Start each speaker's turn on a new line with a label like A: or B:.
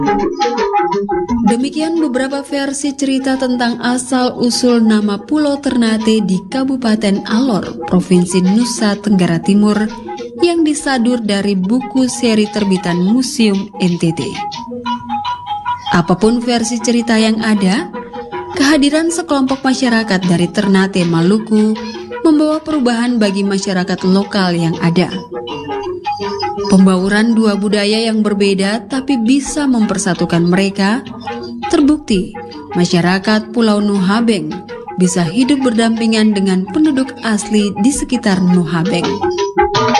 A: Demikian beberapa versi cerita tentang asal-usul nama Pulau Ternate di Kabupaten Alor, Provinsi Nusa Tenggara Timur yang disadur dari buku seri terbitan Museum NTT. Apapun versi cerita yang ada, kehadiran sekelompok masyarakat dari Ternate, Maluku membawa perubahan bagi masyarakat lokal yang ada. Pembauran dua budaya yang berbeda tapi bisa mempersatukan mereka, terbukti masyarakat Pulau Nuhabeng bisa hidup berdampingan dengan penduduk asli di sekitar Nuhabeng.